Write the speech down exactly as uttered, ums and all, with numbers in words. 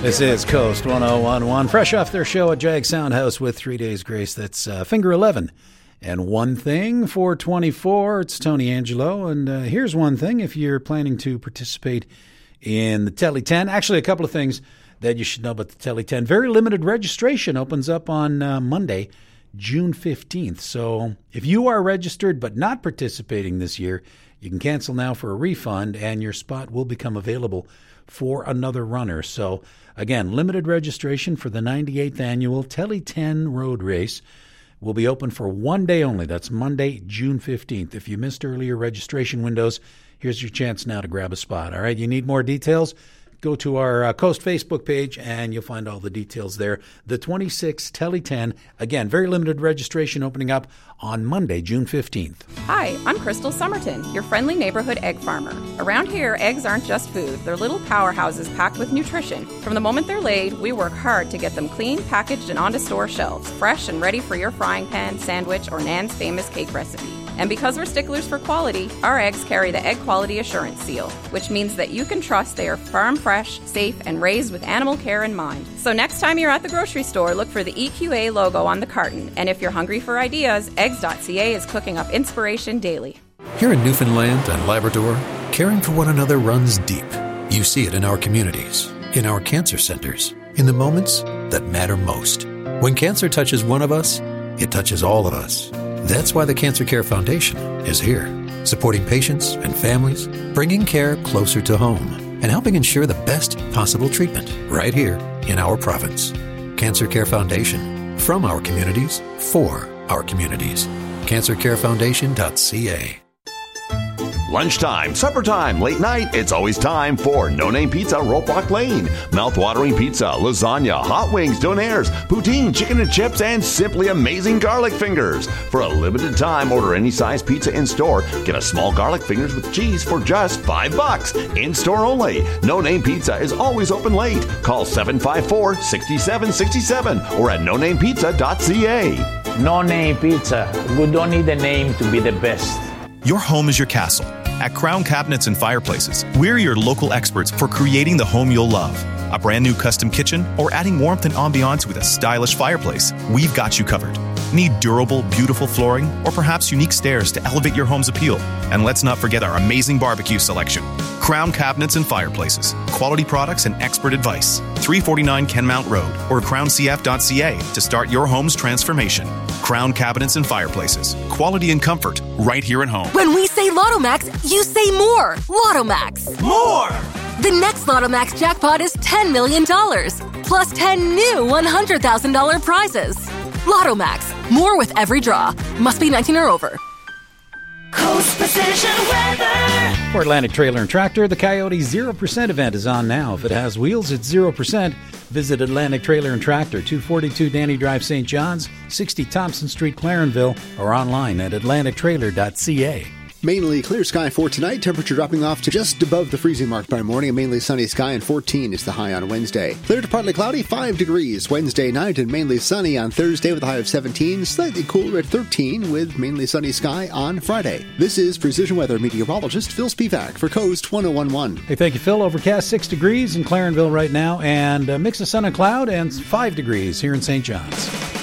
This is Coast one oh one one, fresh off their show at Jag Soundhouse with Three Days Grace. That's uh, Finger eleven. And One Thing for twenty-four. It's Tony Angelo. And uh, here's one thing if you're planning to participate in the Telly ten. Actually, a couple of things that you should know about the Telly ten. Very limited registration opens up on uh, Monday, June fifteenth. So if you are registered but not participating this year, you can cancel now for a refund, and your spot will become available for another runner. So again, limited registration for the ninety-eighth annual Telly ten road race will be open for one day only. That's Monday, June fifteenth. If you missed earlier registration windows, here's your chance now to grab a spot. All right, you need more details? Go to our uh, Coast Facebook page, and you'll find all the details there. The twenty-sixth Telly ten, again, very limited registration opening up on Monday, June fifteenth. Hi, I'm Crystal Somerton, your friendly neighborhood egg farmer. Around here, eggs aren't just food. They're little powerhouses packed with nutrition. From the moment they're laid, we work hard to get them clean, packaged, and onto store shelves, fresh and ready for your frying pan, sandwich, or Nan's famous cake recipe. And because we're sticklers for quality, our eggs carry the Egg Quality Assurance Seal, which means that you can trust they are farm fresh, safe, and raised with animal care in mind. So next time you're at the grocery store, look for the E Q A logo on the carton. And if you're hungry for ideas, eggs dot c a is cooking up inspiration daily. Here in Newfoundland and Labrador, caring for one another runs deep. You see it in our communities, in our cancer centers, in the moments that matter most. When cancer touches one of us, it touches all of us. That's why the Cancer Care Foundation is here, supporting patients and families, bringing care closer to home, and helping ensure the best possible treatment right here in our province. Cancer Care Foundation, from our communities, for our communities. cancer care foundation dot c a. Lunchtime, supper time, late night, it's always time for No Name Pizza, Rope Walk Lane. Mouth-watering pizza, lasagna, hot wings, donaires, poutine, chicken and chips, and simply amazing garlic fingers. For a limited time, order any size pizza in-store. Get a small garlic fingers with cheese for just five bucks. In-store only. No Name Pizza is always open late. Call seven five four, six seven six seven or at no name pizza dot c a. No Name Pizza. We don't need a name to be the best. Your home is your castle. At Crown Cabinets and Fireplaces, we're your local experts for creating the home you'll love. A brand new custom kitchen or adding warmth and ambiance with a stylish fireplace, we've got you covered. Need durable, beautiful flooring or perhaps unique stairs to elevate your home's appeal? And let's not forget our amazing barbecue selection. Crown Cabinets and Fireplaces. Quality products and expert advice. three forty-nine Kenmount Road or crown c f dot c a to start your home's transformation. Crown Cabinets and Fireplaces. Quality and comfort right here at home. When we say Lotto Max, you say more. Lotto Max. More! The next Lotto Max jackpot is ten million dollars, plus ten new one hundred thousand dollars prizes. Lotto Max. More with every draw. Must be nineteen or over. Coast Precision Weather. For Atlantic Trailer and Tractor, the Coyote zero percent event is on now. If it has wheels, it's zero percent. Visit Atlantic Trailer and Tractor, two forty-two Danny Drive, Saint John's, sixty Thompson Street, Clarenville, or online at atlantic trailer dot c a. Mainly clear sky for tonight. Temperature dropping off to just above the freezing mark by morning. A mainly sunny sky, and fourteen is the high on Wednesday. Clear to partly cloudy, five degrees Wednesday night, and mainly sunny on Thursday with a high of seventeen. Slightly cooler at thirteen with mainly sunny sky on Friday. This is Precision Weather meteorologist Phil Spivak for Coast one oh one one. Hey, thank you, Phil. Overcast six degrees in Clarenville right now, and a mix of sun and cloud, and five degrees here in Saint John's.